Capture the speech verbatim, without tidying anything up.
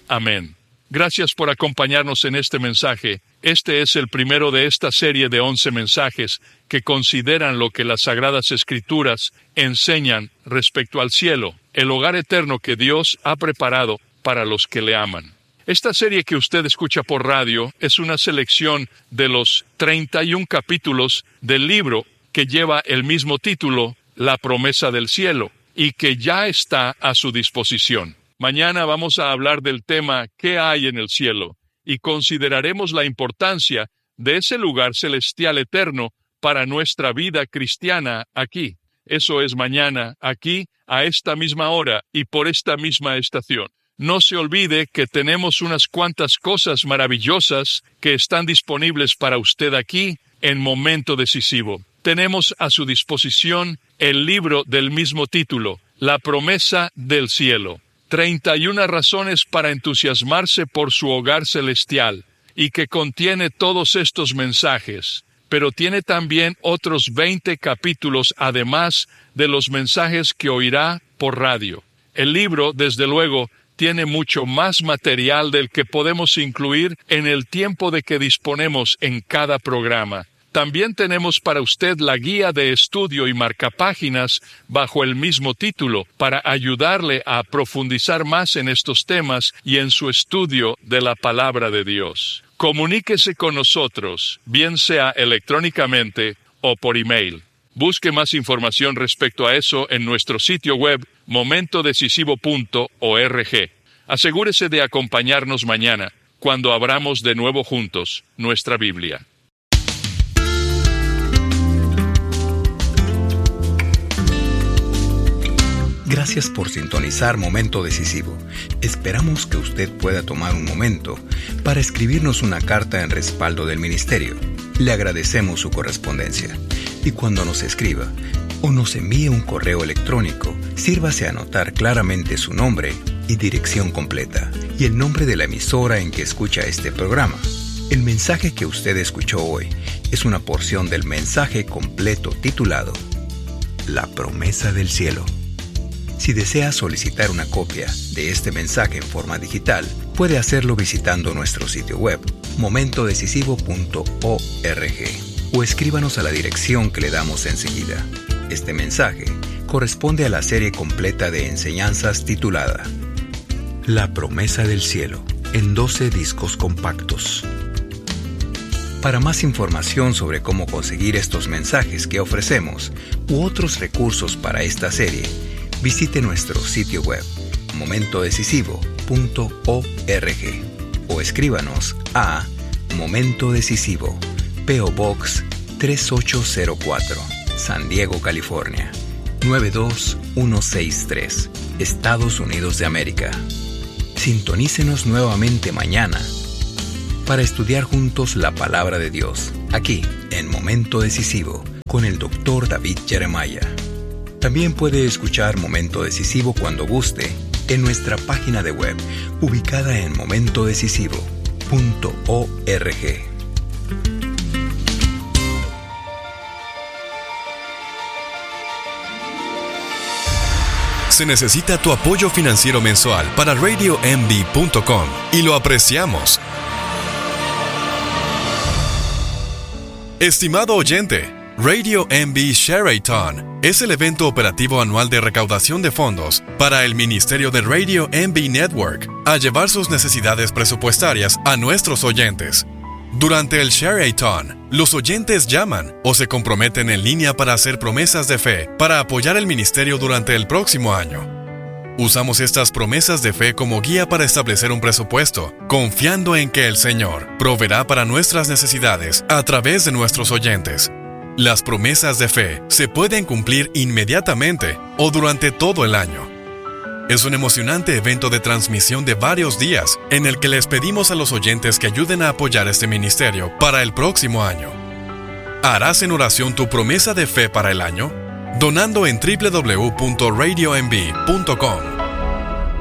Amén. Gracias por acompañarnos en este mensaje. Este es el primero de esta serie de once mensajes que consideran lo que las Sagradas Escrituras enseñan respecto al cielo, el hogar eterno que Dios ha preparado para los que le aman. Esta serie que usted escucha por radio es una selección de los treinta y un capítulos del libro que lleva el mismo título, La promesa del cielo, y que ya está a su disposición. Mañana vamos a hablar del tema ¿qué hay en el cielo? Y consideraremos la importancia de ese lugar celestial eterno para nuestra vida cristiana aquí. Eso es mañana, aquí, a esta misma hora y por esta misma estación. No se olvide que tenemos unas cuantas cosas maravillosas que están disponibles para usted aquí en Momento Decisivo. Tenemos a su disposición el libro del mismo título, La promesa del cielo. treinta y una razones para entusiasmarse por su hogar celestial, y que contiene todos estos mensajes, pero tiene también otros veinte capítulos además de los mensajes que oirá por radio. El libro, desde luego, tiene mucho más material del que podemos incluir en el tiempo de que disponemos en cada programa. También tenemos para usted la guía de estudio y marcapáginas bajo el mismo título para ayudarle a profundizar más en estos temas y en su estudio de la Palabra de Dios. Comuníquese con nosotros, bien sea electrónicamente o por email. Busque más información respecto a eso en nuestro sitio web momento decisivo punto org. Asegúrese de acompañarnos mañana cuando abramos de nuevo juntos nuestra Biblia. Gracias por sintonizar Momento Decisivo. Esperamos que usted pueda tomar un momento para escribirnos una carta en respaldo del ministerio. Le agradecemos su correspondencia. Y cuando nos escriba o nos envíe un correo electrónico, sírvase a anotar claramente su nombre y dirección completa y el nombre de la emisora en que escucha este programa. El mensaje que usted escuchó hoy es una porción del mensaje completo titulado La promesa del cielo. Si desea solicitar una copia de este mensaje en forma digital, puede hacerlo visitando nuestro sitio web, momento decisivo punto org, o escríbanos a la dirección que le damos enseguida. Este mensaje corresponde a la serie completa de enseñanzas titulada La promesa del cielo, en doce discos compactos. Para más información sobre cómo conseguir estos mensajes que ofrecemos u otros recursos para esta serie, visite nuestro sitio web, momento decisivo punto org, o escríbanos a Momento Decisivo, P O Box tres ocho cero cuatro, San Diego, California, nueve dos uno seis tres, Estados Unidos de América. Sintonícenos nuevamente mañana para estudiar juntos la Palabra de Dios, aquí en Momento Decisivo, con el doctor David Jeremiah. También puede escuchar Momento Decisivo cuando guste en nuestra página de web, ubicada en momento decisivo punto org. Se necesita tu apoyo financiero mensual para radio m b punto com y lo apreciamos. Estimado oyente, Radio M B Share-a-thon es el evento operativo anual de recaudación de fondos para el Ministerio de Radio M B Network a llevar sus necesidades presupuestarias a nuestros oyentes. Durante el Share-a-thon, los oyentes llaman o se comprometen en línea para hacer promesas de fe para apoyar el ministerio durante el próximo año. Usamos estas promesas de fe como guía para establecer un presupuesto, confiando en que el Señor proveerá para nuestras necesidades a través de nuestros oyentes. Las promesas de fe se pueden cumplir inmediatamente o durante todo el año. Es un emocionante evento de transmisión de varios días en el que les pedimos a los oyentes que ayuden a apoyar este ministerio para el próximo año. ¿Harás en oración tu promesa de fe para el año? Donando en doble u doble u doble u punto radio m b punto com.